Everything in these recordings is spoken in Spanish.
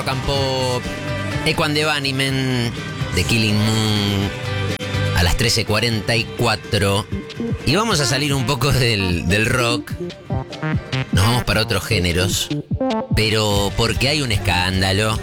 Rock and Pop, Equan de Bunnymen, The Killing Moon, a las 13:44. Y vamos a salir un poco del rock. Nos vamos para otros géneros, pero porque hay un escándalo.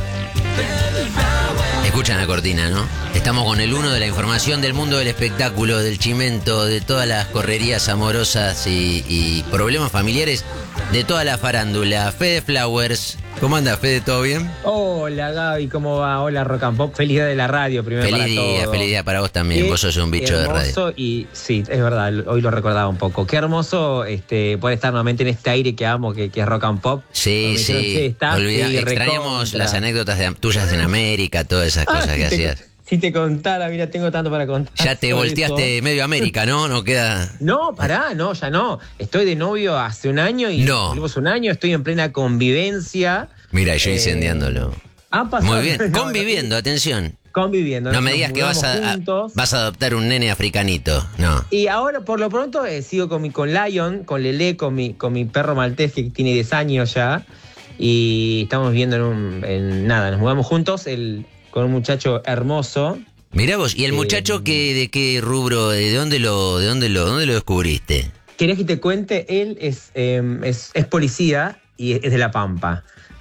Escuchan la cortina, ¿no? Estamos con el uno de la información del mundo del espectáculo, del chimento, de todas las correrías amorosas y problemas familiares de toda la farándula. Fede Flowers. ¿Cómo anda, Fede? ¿Todo bien? Hola, Gaby, ¿cómo va? Hola, Rock and Pop. Feliz día de la radio, primero para todos. Feliz día para vos también. Vos sos un bicho de radio. Y sí, es verdad, hoy lo recordaba un poco. Qué hermoso poder estar nuevamente en este aire que amo, que es Rock and Pop. Sí. Extrañamos las anécdotas tuyas en América, todas esas cosas que hacías. Si te contara, mira, tengo tanto para contar. Ya te volteaste medio América, ¿no? No queda... No, pará, no, ya no. Estoy de novio hace un año y volvimos un año, estoy en plena convivencia. Mira, yo incendiándolo. Muy bien, conviviendo, atención. Conviviendo. No me digas que vas a adoptar un nene africanito, no. Y ahora, por lo pronto, sigo con Lion, con Lele, con mi perro maltés que tiene 10 años ya. Y estamos viviendo nos mudamos juntos, con un muchacho hermoso. Mirá vos, ¿y el muchacho de qué rubro, de dónde lo descubriste? ¿Querés que te cuente? Él es policía y es de La Pampa.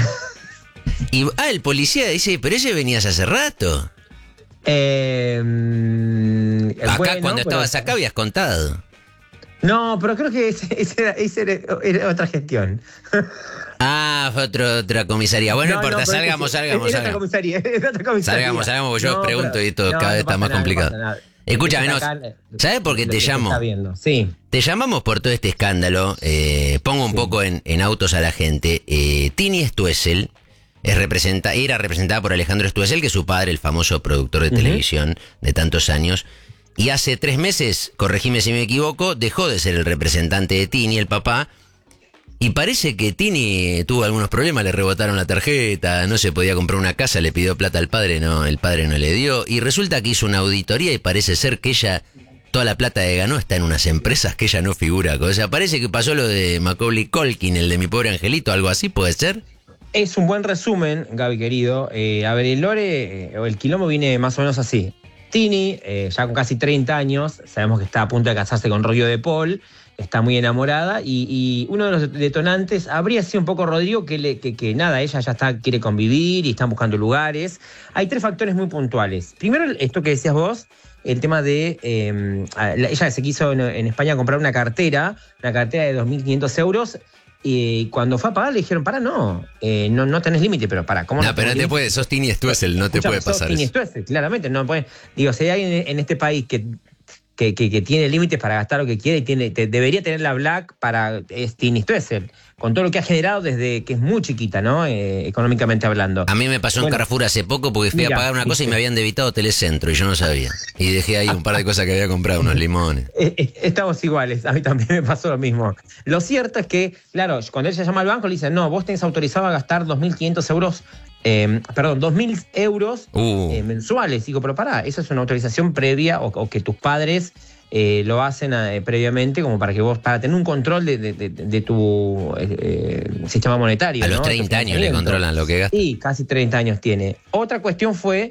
El policía dice, pero ese venías hace rato. Cuando estabas acá habías contado. No, pero creo que esa era otra gestión. Fue otra comisaría. Bueno, no importa, salgamos. Otra comisaría. Salgamos, porque yo pregunto y todo cada vez está más complicado. Escúchame, ¿sabes por qué te llamo? Sí. Te llamamos por todo este escándalo. Pongo un poco en autos a la gente. Tini Stoessel era representada por Alejandro Stoessel, que es su padre, el famoso productor de televisión de tantos años. Y hace 3 meses, corregime si me equivoco, dejó de ser el representante de Tini, el papá. Y parece que Tini tuvo algunos problemas, le rebotaron la tarjeta, no se podía comprar una casa, le pidió plata al padre, el padre no le dio. Y resulta que hizo una auditoría y parece ser que ella, toda la plata que ganó está en unas empresas que ella no figura. O sea, parece que pasó lo de Macaulay Culkin, el de Mi Pobre Angelito, algo así, ¿puede ser? Es un buen resumen, Gaby querido. El lore o el quilombo viene más o menos así. Tini, ya con casi 30 años, sabemos que está a punto de casarse con Rodrigo de Paul, está muy enamorada y uno de los detonantes habría sido un poco Rodrigo, que ella ya quiere convivir y están buscando lugares. Hay 3 factores muy puntuales. Primero, esto que decías vos, el tema de... ella se quiso en España comprar una cartera de 2.500 euros. Y cuando fue a pagar le dijeron, no tenés límite, pero ¿cómo no? Pero no te puede, sos Tini Stoessel, no te puede pasar eso. Tini Stoessel, claramente, no puede. Digo, si hay alguien en este país que tiene límites para gastar lo que quiere y debería tener la Black es Tini Stoessel, con todo lo que ha generado desde que es muy chiquita, ¿no? Económicamente hablando. A mí me pasó en Carrefour hace poco porque fui a pagar una cosa y me habían debitado Telecentro y yo no sabía. Y dejé ahí un par de cosas que había comprado, unos llimones. Estamos iguales, a mí también me pasó lo mismo. Lo cierto es que, claro, cuando ella llama al banco le dicen, no, vos tenés autorizado a gastar 2.500 euros, 2.000 euros mensuales. Digo, pero esa es una autorización previa o que tus padres lo hacen previamente como para tener un control de tu sistema monetario. A los 30 años le controlan lo que gasta. Sí, casi 30 años tiene. Otra cuestión fue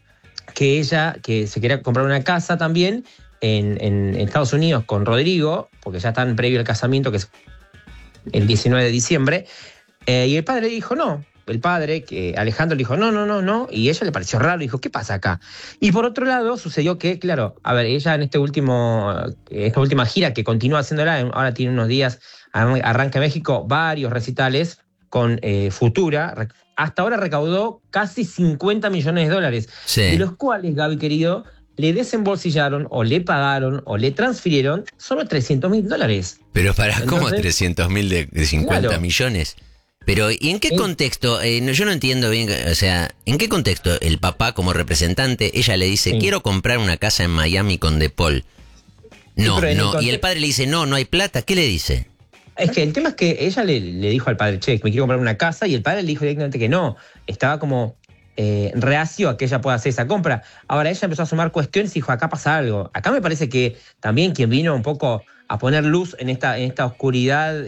que ella, que se quería comprar una casa también en Estados Unidos con Rodrigo, porque ya están previo al casamiento, que es el 19 de diciembre, y el padre le dijo no. El padre, que Alejandro, le dijo no, y a ella le pareció raro, dijo, ¿qué pasa acá? Y por otro lado, sucedió que, claro, ella en esta última gira que continúa haciéndola, ahora tiene unos días, arranca en México varios recitales con Futura, hasta ahora recaudó casi 50 millones de dólares, de los cuales, Gaby querido, le desembolsillaron o le pagaron o le transfirieron solo $300.000. Pero ¿cómo 300.000 de 50 millones? Pero, ¿y en qué contexto? Yo no entiendo bien, o sea, ¿en qué contexto el papá como representante, ella le dice, quiero comprar una casa en Miami con De Paul? No, y el padre le dice, no hay plata, ¿qué le dice? Es que el tema es que ella le dijo al padre, me quiero comprar una casa, y el padre le dijo directamente que no, estaba como reacio a que ella pueda hacer esa compra. Ahora ella empezó a sumar cuestiones y dijo, acá pasa algo. Acá me parece que también quien vino un poco a poner luz en esta oscuridad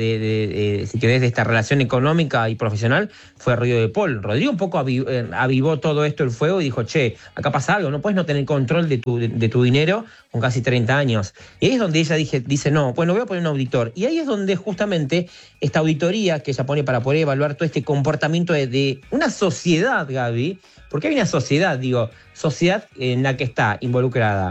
si querés, de esta relación económica y profesional, fue Rodrigo de Paul. Rodrigo un poco avivó todo esto, el fuego, y dijo, che, acá pasa algo, no puedes no tener control de tu dinero con casi 30 años. Y ahí es donde ella dice, no, bueno, voy a poner un auditor. Y ahí es donde justamente esta auditoría que ella pone para poder evaluar todo este comportamiento de una sociedad, Gaby, porque hay una sociedad en la que está involucrado,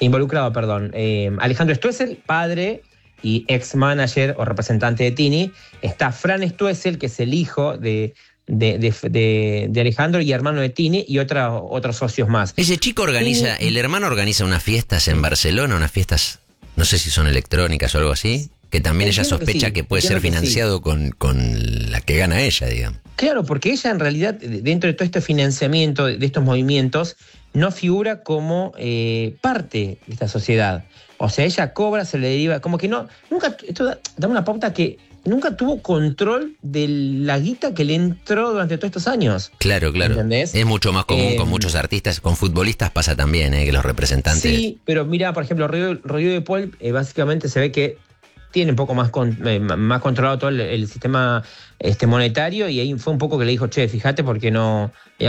Alejandro Stoessel, padre y ex manager o representante de Tini. Está Fran Stoessel, que es el hijo de Alejandro y hermano de Tini, y otros socios más. Ese chico el hermano organiza unas fiestas en Barcelona, unas fiestas, no sé si son electrónicas o algo así, que también ella sospecha que puede ser financiado con la que gana ella, digamos. Claro, porque ella en realidad, dentro de todo este financiamiento, de estos movimientos, no figura como parte de esta sociedad. O sea, ella cobra, se le deriva, como que esto da una pauta que nunca tuvo control de la guita que le entró durante todos estos años. Claro. ¿Entendés? Es mucho más común con muchos artistas, con futbolistas pasa también, que los representantes. Sí, pero mira, por ejemplo, Rodrigo de Paul básicamente se ve que tiene un poco más controlado todo el sistema monetario, y ahí fue un poco que le dijo, che, fíjate porque no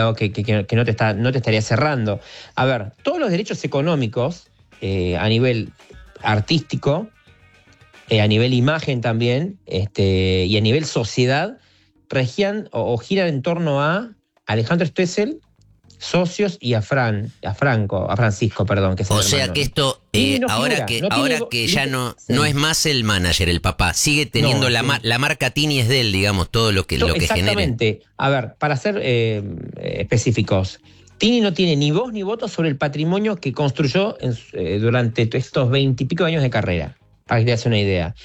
te estaría cerrando. A ver, todos los derechos económicos a nivel artístico, a nivel imagen también, y a nivel sociedad, regían o giran en torno a Alejandro Stoessel, socios, y a Francisco, que es el O sea hermano. que esto, ahora que ya no es más el manager, el papá, sigue teniendo la marca Tini es de él, digamos, todo lo que genere. Exactamente. A ver, para ser específicos, Tini no tiene ni voz ni voto sobre el patrimonio que construyó durante estos 20 y pico años de carrera, para que te hagas una idea.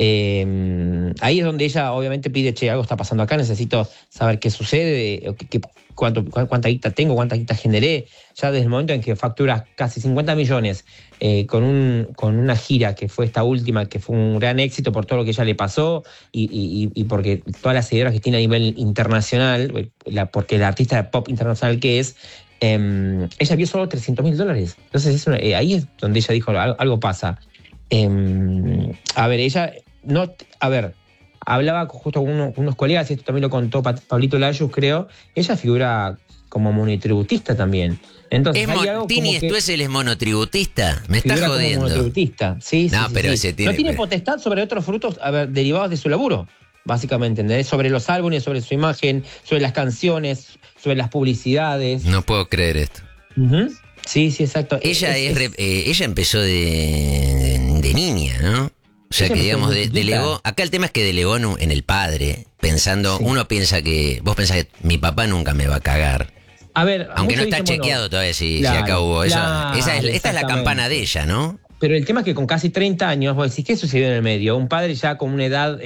Ahí es donde ella obviamente pide, che, algo está pasando acá, necesito saber qué sucede, cuánta guita tengo, cuánta guita generé. Ya desde el momento en que facturas casi 50 millones con una gira que fue esta última, que fue un gran éxito por todo lo que ella le pasó y porque todas las seguidoras que tiene a nivel internacional, porque la artista de pop internacional que es, ella vio solo $300.000. Entonces ahí es donde ella dijo, algo pasa. Hablaba justo con unos colegas, y esto también lo contó Pablito Layuz, creo. Ella figura como monotributista también. Entonces, Tini Stoessel es monotributista. Me estás jodiendo. Monotributista, sí. Pero sí. ese tiene. No tiene potestad sobre otros frutos derivados de su laburo, básicamente, ¿entendés? Sobre los álbumes, sobre su imagen, sobre las canciones, sobre las publicidades. No puedo creer esto. Uh-huh. Sí, exacto. Ella empezó de niña, ¿no? O sea que, digamos, delegó. Acá el tema es que delegó en el padre, pensando. Sí. Vos pensás que mi papá nunca me va a cagar. A ver, aunque no está chequeado todavía si acá hubo eso. Esta es la campana de ella, ¿no? Pero el tema es que con casi 30 años, vos decís, ¿qué sucedió en el medio? Un padre ya con una edad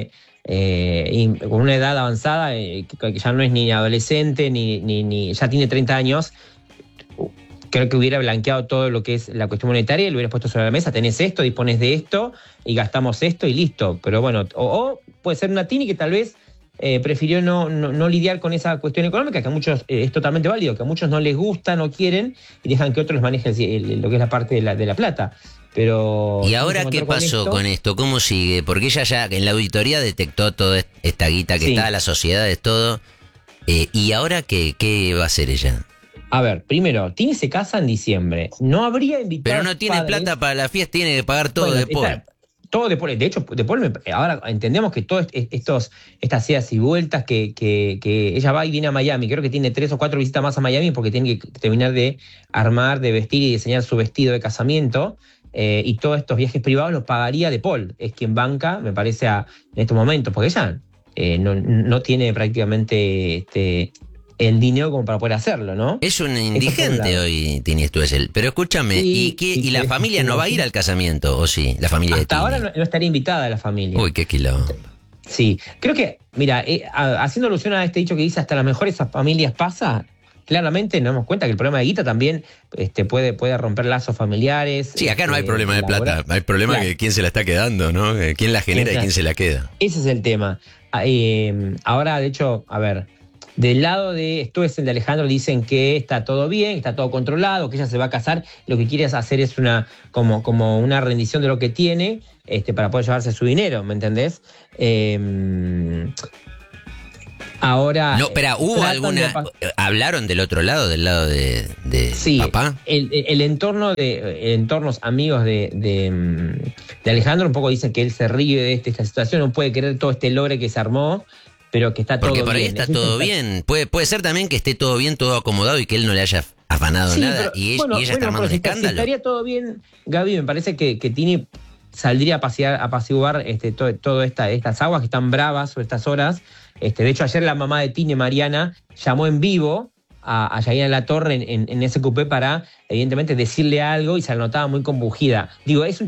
avanzada, que ya no es ni adolescente, ni ya tiene 30 años. Creo que hubiera blanqueado todo lo que es la cuestión monetaria y lo hubieras puesto sobre la mesa. Tenés esto, dispones de esto y gastamos esto y listo. Pero bueno, o puede ser una Tini que tal vez prefirió no lidiar con esa cuestión económica, que a muchos es totalmente válido, que a muchos no les gusta, no quieren y dejan que otros manejen lo que es la parte de la plata. Pero ¿y ahora qué pasó con esto? ¿Cómo sigue? Porque ella ya en la auditoría detectó toda esta guita que está, las sociedades, todo. ¿Y ahora qué va a hacer ella? A ver, primero, Tini se casa en diciembre. No habría invitado. Pero no tiene plata para la fiesta, tiene que pagar todo de Paul. Todo de Paul. De hecho, de Paul, ahora entendemos que todas estas idas y vueltas que ella va y viene a Miami. Creo que tiene 3 o 4 visitas más a Miami porque tiene que terminar de armar, de vestir y diseñar su vestido de casamiento. Y todos estos viajes privados los pagaría de Paul. Es quien banca, me parece, en estos momentos. Porque ella no tiene prácticamente el dinero como para poder hacerlo, ¿no? Es un indigente hoy, Tini Stoessel. Pero escúchame, ¿y la familia no va a ir al casamiento? ¿O sí? La familia de Tini. Hasta ahora no estaría invitada a la familia. Uy, qué quilombo. Sí, creo que, mira, haciendo alusión a este dicho que dice hasta las mejores familias pasa, claramente nos damos cuenta que el problema de guita también puede romper lazos familiares. Sí, acá no hay problema de plata, hay problema de quién se la está quedando, ¿no? Quién la genera y quién se la queda. Ese es el tema. Ahora, de hecho, a ver, Del lado de Stoessel, de Alejandro, dicen que está todo bien, está todo controlado, que ella se va a casar, lo que quiere hacer es como una rendición de lo que tiene para poder llevarse su dinero, ¿me entendés? Ahora. No, pero ¿hubo alguna? ¿Hablaron del otro lado, del lado de sí, papá? El entornos amigos de Alejandro un poco dicen que él se ríe de esta situación, no puede creer todo este logre que se armó, pero que está todo bien. Porque por ahí está todo bien. Puede ser también que esté todo bien, todo acomodado y que él no le haya afanado nada y ella está armando un escándalo. Si estaría todo bien, Gaby, me parece que Tini saldría a apaciguar todas estas aguas que están bravas sobre estas horas. De hecho, ayer la mamá de Tini, Mariana, llamó en vivo a Yanina Latorre en ese cupé para, evidentemente, decirle algo y se la notaba muy compungida. Digo, es un